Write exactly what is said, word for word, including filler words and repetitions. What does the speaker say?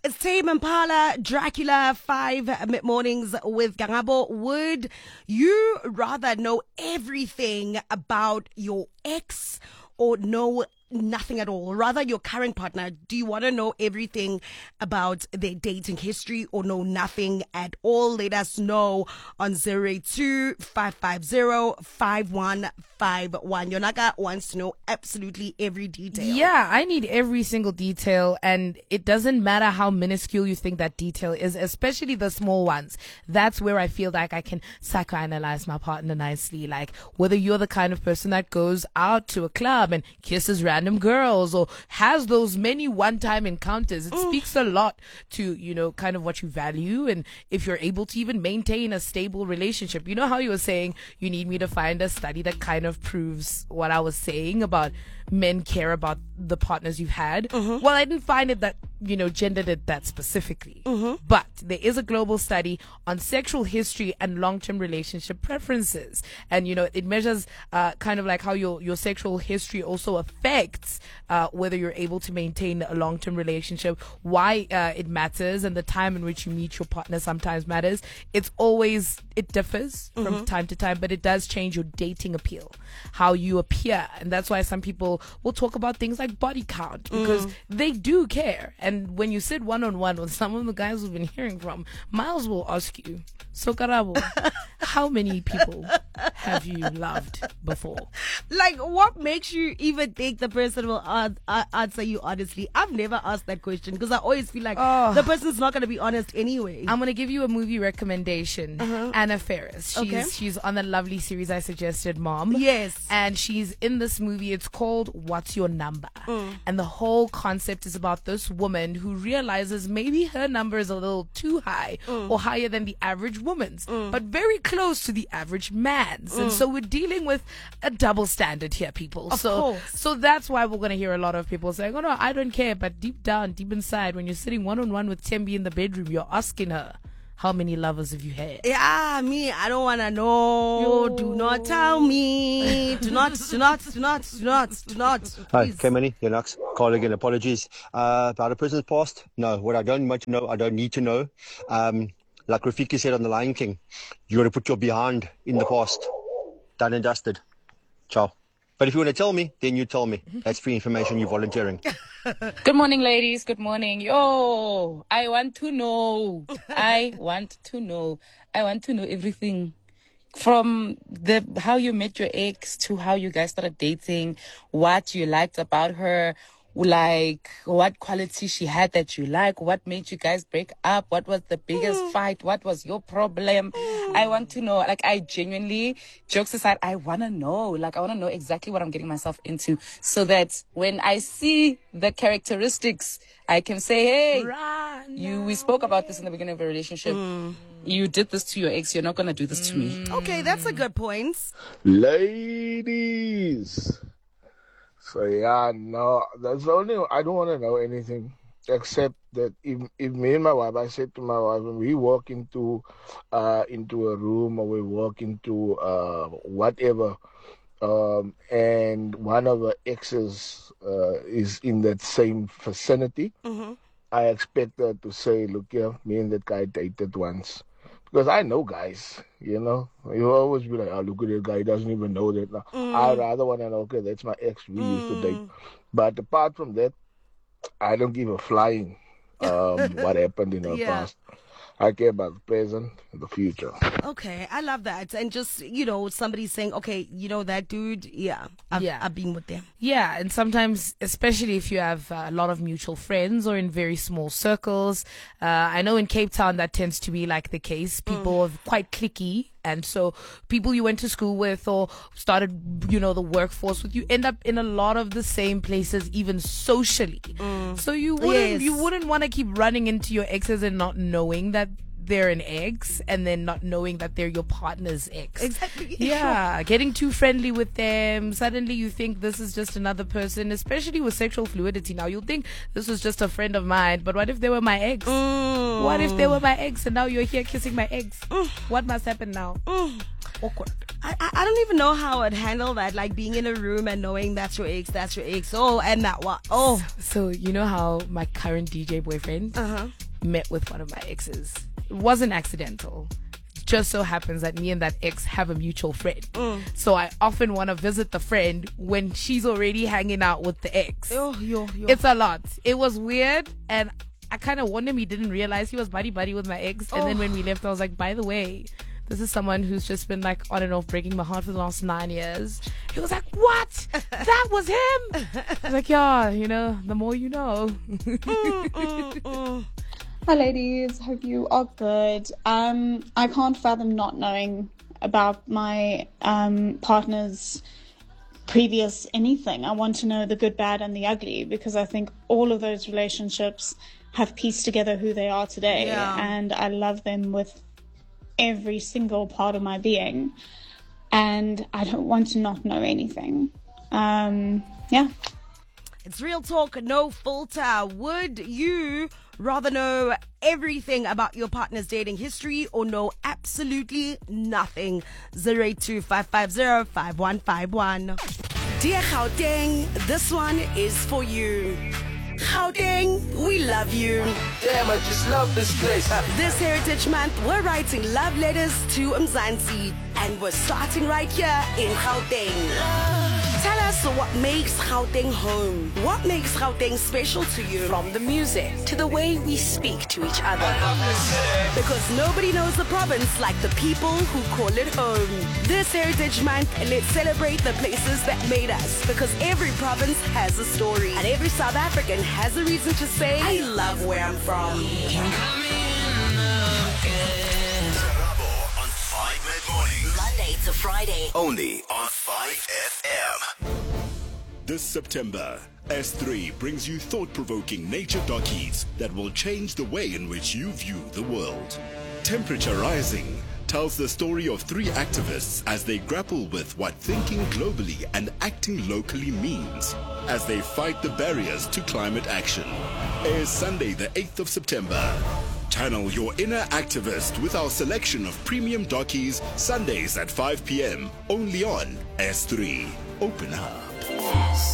It's Tame Impala, Dracula, five mid mornings with Gangabo. Would you rather know everything about your ex or know nothing at all? Rather, your current partner, do you want to know everything about their dating history or know nothing at all? Let us know on zero eight two, five five zero, five one five one. Yonaka wants to know absolutely every detail. Yeah, I need every single detail, and it doesn't matter how minuscule you think that detail is, especially the small ones. That's where I feel like I can psychoanalyze my partner nicely. Like whether you're the kind of person that goes out to a club and kisses random girls or has those many one-time encounters. It mm. speaks a lot to, you know, kind of what you value and if you're able to even maintain a stable relationship. You know how you were saying you need me to find a study that kind of proves what I was saying about men care about the partners you've had? Mm-hmm. Well, I didn't find it that, you know, gendered it that specifically. Mm-hmm. But there is a global study on sexual history and long-term relationship preferences. And, you know, it measures uh, kind of like how your, your sexual history also affects uh, whether you're able to maintain a long-term relationship, why uh, it matters, and the time in which you meet your partner sometimes matters. It's always, it differs mm-hmm. from time to time, but it does change your dating appeal, how you appear. And that's why some people will talk about things like body count because mm. they do care. And when you sit one-on-one with some of the guys we've been hearing from, Miles will ask you, so Karabo, how many people have you loved before? Like, what makes you even think the person will uh, uh, answer you honestly? I've never asked that question because I always feel like oh. the person's not going to be honest anyway. I'm going to give you a movie recommendation. Uh-huh. Anna Faris. She's, okay. she's on the lovely series I suggested, Mom. Yes. And she's in this movie. It's called What's Your Number? Mm. And the whole concept is about this woman who realizes maybe her number is a little too high mm. or higher than the average woman's, mm. but very close to the average man's. Mm. And so we're dealing with a double standard here, people. Of so, course. so that's why we're going to hear a lot of people saying, oh no, I don't care. But deep down, deep inside, when you're sitting one-on-one with Tembi in the bedroom, you're asking her, how many lovers have you had? Yeah, me, I don't want to know. Yo. Do not tell me. Do not, do not, do not, do not, do not. Hi, Kemani, your Lux. Call again, apologies. Uh, about a person's past? No, what I don't much know, I don't need to know. Um, like Rafiki said on The Lion King, you got to put your behind in the past. Done and dusted. Ciao. But if you want to tell me, then you tell me. That's free information, you're volunteering. Good morning, ladies. Good morning. Yo, I want to know. I want to know. I want to know everything. From the how you met your ex to how you guys started dating, what you liked about her, like what quality she had that you like, what made you guys break up, what was the biggest mm. fight, what was your problem. Mm. I want to know. Like, I genuinely, jokes aside, I want to know. Like, I want to know exactly what I'm getting myself into so that when I see the characteristics, I can say, hey, right you we spoke about this in the beginning of a relationship. Mm. You did this to your ex, you're not going to do this mm. to me. Okay, that's a good point. Ladies. So yeah, no, that's the only, I don't want to know anything except that if, if me and my wife, I said to my wife, when we walk into uh, into a room or we walk into uh, whatever, um, and one of our exes uh, is in that same vicinity, mm-hmm. I expect her to say, look here, me and that guy dated once. Because I know guys, you know. You always be like, oh, look at that guy, he doesn't even know that. Now, mm. I rather want to know, okay, that's my ex, we mm. used to date. But apart from that, I don't give a flying um, what happened in our yeah. past. I care about the present and the future. Okay, I love that. And just, you know, somebody saying, okay, you know, that dude, yeah, I've, yeah. I've been with them. Yeah, and sometimes, especially if you have uh, a lot of mutual friends or in very small circles, uh, I know in Cape Town that tends to be like the case. People mm. are quite cliquey. And so people you went to school with or started, you know, the workforce with, you end up in a lot of the same places, even socially. Mm. So you wouldn't, yes. you wouldn't want to keep running into your exes and not knowing that they're an ex and then not knowing that they're your partner's ex. Exactly. Yeah. Getting too friendly with them. Suddenly you think this is just another person, especially with sexual fluidity now. You'll think this was just a friend of mine, but what if they were my ex? Mm. What if they were my ex and now you're here kissing my ex? Mm. What must happen now? Mm. Awkward. I, I don't even know how I'd handle that, like being in a room and knowing that's your ex, that's your ex. Oh, and that one. Oh. So, you know how my current D J boyfriend, uh-huh. met with one of my exes. It wasn't accidental. Just so happens that me and that ex have a mutual friend. Mm. So I often want to visit the friend when she's already hanging out with the ex. Yo, yo, yo. It's a lot. It was weird, and I kind of wonder he didn't realize he was buddy buddy with my ex. And Oh. then when we left, I was like, by the way, this is someone who's just been like on and off breaking my heart for the last nine years. He was like, what? That was him? I was like, yeah, you know, the more you know. Mm, mm, mm. Hi ladies, hope you are good. Um, I can't fathom not knowing about my um, partner's previous anything. I want to know the good, bad and the ugly, because I think all of those relationships have pieced together who they are today. Yeah. And I love them with every single part of my being. And I don't want to not know anything. Um, yeah. It's real talk, no filter. Would you rather know everything about your partner's dating history or know absolutely nothing? zero eight two five five zero five one five one. Dear Gauteng, this one is for you. Gauteng, we love you. Damn, I just love this place. This Heritage Month, we're writing love letters to Mzansi, and we're starting right here in Gauteng. Tell us what makes Gauteng home. What makes Gauteng special to you? From the music to the way we speak to each other. Because nobody knows the province like the people who call it home. This Heritage Month, let's celebrate the places that made us. Because every province has a story. And every South African has a reason to say, I love where I'm from. On five Mid-Morning. Monday to Friday. Only on five F M. This September, S three brings you thought-provoking nature documentaries that will change the way in which you view the world. Temperature Rising tells the story of three activists as they grapple with what thinking globally and acting locally means as they fight the barriers to climate action. Airs Sunday the eighth of September. Channel your inner activist with our selection of premium dockies Sundays at five p.m. only on S three. Open up.